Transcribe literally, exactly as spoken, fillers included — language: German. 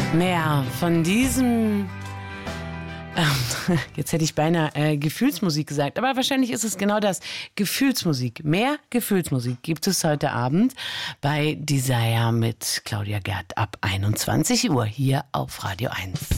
Mehr von diesem, ähm, jetzt hätte ich beinahe äh, Gefühlsmusik gesagt, aber wahrscheinlich ist es genau das, Gefühlsmusik. Mehr Gefühlsmusik gibt es heute Abend bei Desire mit Claudia Gerd ab einundzwanzig Uhr hier auf Radio eins.